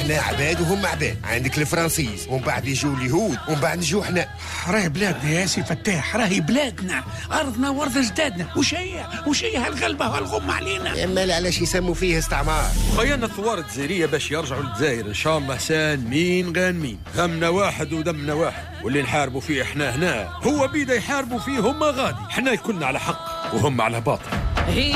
احنا عباد وهم عباد. عندك الفرنسيز ومن بعد يجوا اليهود ومن بعد نجوا احنا. راهي بلادنا يا سي فتاح، راهي بلادنا، ارضنا وارض اجدادنا. وش هي هالغلبه هالغم علينا؟ اما علاش يسموا فيه استعمار؟ خيالنا الثوار الجزائريه باش يرجعوا للجزائر ان شاء الله سان مين غان مين. همنا واحد ودمنا واحد، واللي نحاربوا فيه احنا هنا هو بيدا يحاربوا فيه هم غادي. احنا كلنا على حق وهم على باطل.